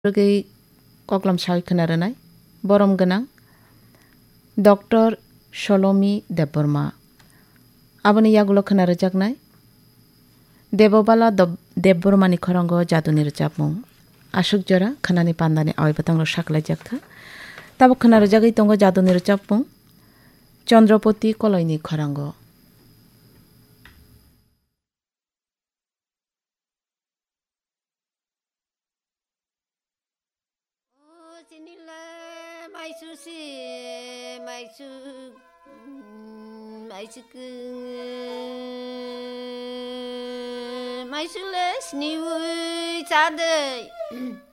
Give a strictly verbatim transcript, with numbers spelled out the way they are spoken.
Rugay koklam sal खोनारोनाय बरम गोनां doctor सलोमी देबबर्मा आबोनि यागुलो खोनारोजागनाय देबबाला देबबर्मानि खरंगो जादुनि रोजाबमुं आशुक जरा खोनानि पान्दानि आवायबातांलो साकलायजागथा Tabo खोनारोजागै तंगो जादुनि रोजाबमुं Chandrapati कलयनि खरंगो Maisusi, maisu, maisuk, maisules niwu cadai.